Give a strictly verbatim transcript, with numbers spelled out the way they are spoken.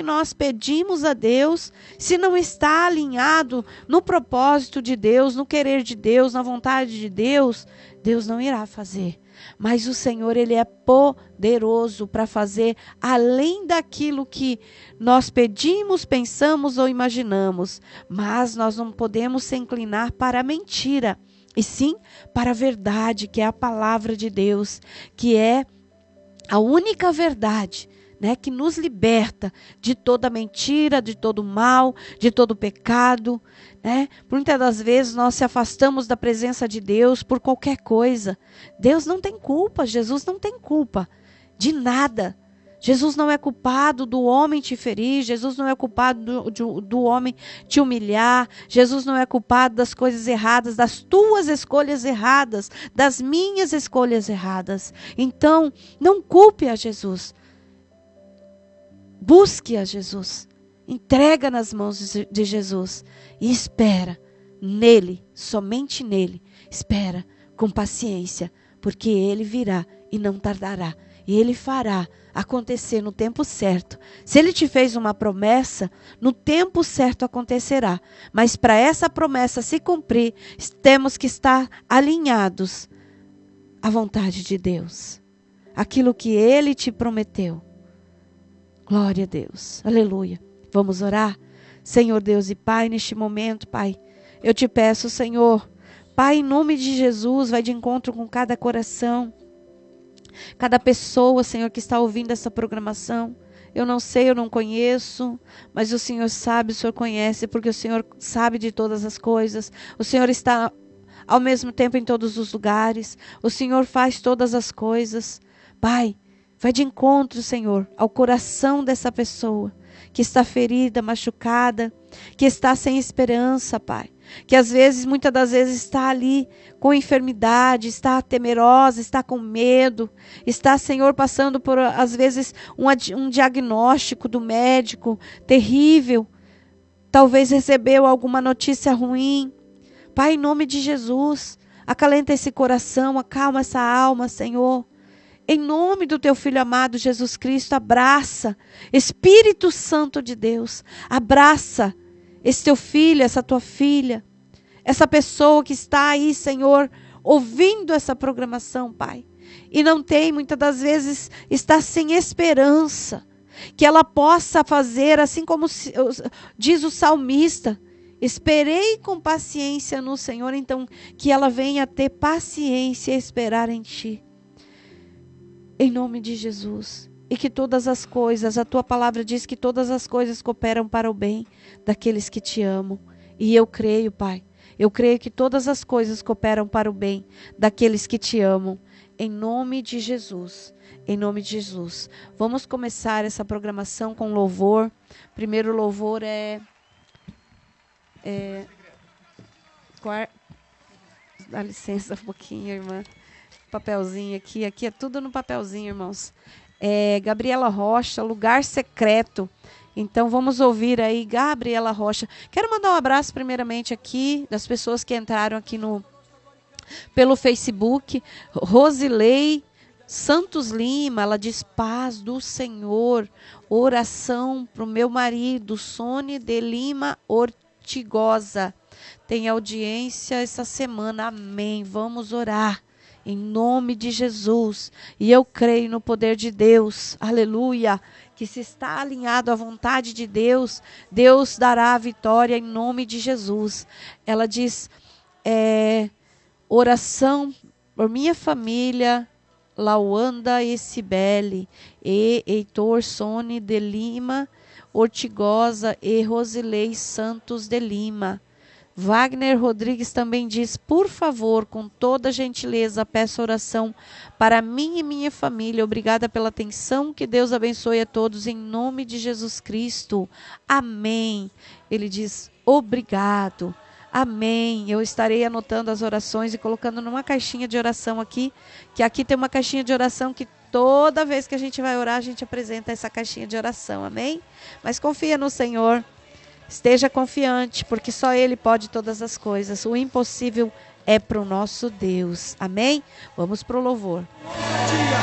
nós pedimos a Deus, se não está alinhado no propósito de Deus, no querer de Deus, na vontade de Deus, Deus não irá fazer. Mas o Senhor, Ele é poderoso para fazer além daquilo que nós pedimos, pensamos ou imaginamos. Mas nós não podemos se inclinar para a mentira, e sim para a verdade, que é a palavra de Deus, que é a única verdade, né, que nos liberta de toda mentira, de todo mal, de todo pecado, né? Muitas das vezes nós se afastamos da presença de Deus por qualquer coisa. Deus não tem culpa, Jesus não tem culpa de nada. Jesus não é culpado do homem te ferir, Jesus não é culpado do, do, do homem te humilhar, Jesus não é culpado das coisas erradas, das tuas escolhas erradas, das minhas escolhas erradas. Então, não culpe a Jesus. Busque a Jesus, entrega nas mãos de Jesus e espera nele, somente nele. Espera com paciência, porque ele virá e não tardará. E ele fará acontecer no tempo certo. Se ele te fez uma promessa, no tempo certo acontecerá. Mas para essa promessa se cumprir, temos que estar alinhados à vontade de Deus. Aquilo que ele te prometeu. Glória a Deus. Aleluia. Vamos orar? Senhor Deus e Pai, neste momento, Pai, eu te peço, Senhor, Pai, em nome de Jesus, vai de encontro com cada coração, cada pessoa, Senhor, que está ouvindo essa programação. Eu não sei, eu não conheço, mas o Senhor sabe, o Senhor conhece, porque o Senhor sabe de todas as coisas. O Senhor está ao mesmo tempo em todos os lugares. O Senhor faz todas as coisas. Pai, vai de encontro, Senhor, ao coração dessa pessoa que está ferida, machucada, que está sem esperança, Pai. Que às vezes, muitas das vezes está ali com enfermidade, está temerosa, está com medo, está, Senhor, passando por, às vezes, um, um diagnóstico do médico terrível. Talvez recebeu alguma notícia ruim. Pai, em nome de Jesus, acalenta esse coração, acalma essa alma, Senhor. Em nome do teu Filho amado Jesus Cristo, abraça, Espírito Santo de Deus, abraça esse teu filho, essa tua filha, essa pessoa que está aí, Senhor, ouvindo essa programação, Pai, e não tem, muitas das vezes, está sem esperança, que ela possa fazer, assim como diz o salmista, esperei com paciência no Senhor, então que ela venha ter paciência e esperar em Ti. Em nome de Jesus. E que todas as coisas, a tua palavra diz que todas as coisas cooperam para o bem daqueles que te amam. E eu creio, Pai. Eu creio que todas as coisas cooperam para o bem daqueles que te amam. Em nome de Jesus. Em nome de Jesus. Vamos começar essa programação com louvor. Primeiro louvor é... é quar, dá licença um pouquinho, irmã. Papelzinho aqui, aqui é tudo no papelzinho, irmãos. É, Gabriela Rocha, Lugar Secreto. Então vamos ouvir aí Gabriela Rocha. Quero mandar um abraço primeiramente aqui das pessoas que entraram aqui no pelo Facebook. Rosilei Santos Lima, ela diz paz do Senhor. Oração para o meu marido, Sônia de Lima Ortigosa. Tem audiência essa semana, amém. Vamos orar. Em nome de Jesus. E eu creio no poder de Deus. Aleluia. Que se está alinhado à vontade de Deus, Deus dará a vitória em nome de Jesus. Ela diz, é, oração por minha família, Lauanda e Cibele, e Heitor Sone de Lima, Ortigosa e Rosilei Santos de Lima. Wagner Rodrigues também diz, por favor, com toda gentileza, peço oração para mim e minha família. Obrigada pela atenção, que Deus abençoe a todos em nome de Jesus Cristo. Amém. Ele diz, obrigado. Amém. Eu estarei anotando as orações e colocando numa caixinha de oração aqui, que aqui tem uma caixinha de oração que toda vez que a gente vai orar, a gente apresenta essa caixinha de oração. Amém? Mas confia no Senhor. Esteja confiante, porque só Ele pode todas as coisas. O impossível é para o nosso Deus. Amém? Vamos para o louvor.